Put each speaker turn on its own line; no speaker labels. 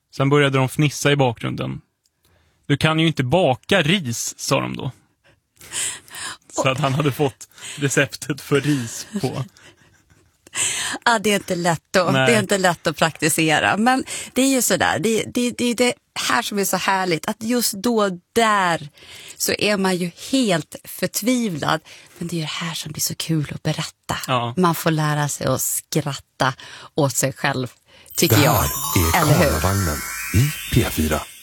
Sen började de fnissa i bakgrunden. Du kan ju inte baka ris, sa de då. Så att han hade fått receptet för ris på.
Ja, det är inte lätt att praktisera. Men det är ju sådär. Det är det här som är så härligt. Att just då där så är man ju helt förtvivlad. Men det är det här som blir så kul att berätta. Ja. Man får lära sig att skratta åt sig själv, tycker jag.
Det här är Karlavagnen i P4.